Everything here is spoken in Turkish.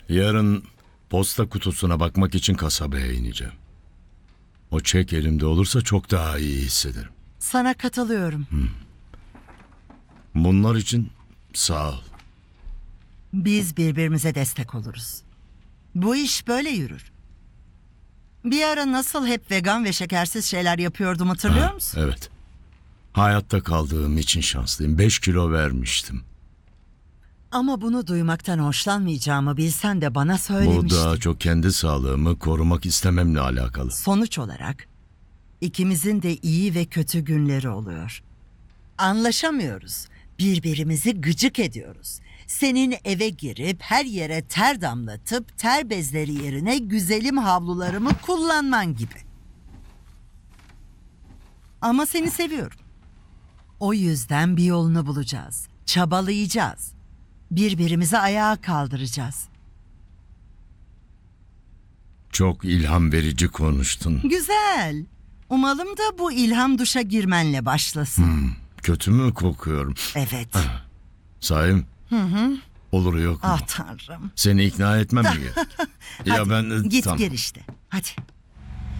Yarın posta kutusuna bakmak için kasabaya ineceğim. O çek elimde olursa çok daha iyi hissederim. Sana katılıyorum. Bunlar için sağ ol. Biz birbirimize destek oluruz. Bu iş böyle yürür. Bir ara nasıl hep vegan ve şekersiz şeyler yapıyordum hatırlıyor musun? Evet. Hayatta kaldığım için şanslıyım. 5 kilo vermiştim. Ama bunu duymaktan hoşlanmayacağımı bilsen de bana Bu söylemiştin. daha çok kendi sağlığımı korumak istememle alakalı. Sonuç olarak ikimizin de iyi ve kötü günleri oluyor. Anlaşamıyoruz. Birbirimizi gıcık ediyoruz. Senin eve girip her yere ter damlatıp ter bezleri yerine güzelim havlularımı kullanman gibi. Ama seni seviyorum. O yüzden bir yolunu bulacağız. Çabalayacağız. Birbirimizi ayağa kaldıracağız. Çok ilham verici konuştun. Güzel. Umalım da bu ilham duşa girmenle başlasın. Kötü mü kokuyorum? Evet. Sahi mi? Olur yok mu? Ah tanrım. Seni ikna etmem mi gerek? Ya Hadi, ben git tamam. gel işte. Hadi.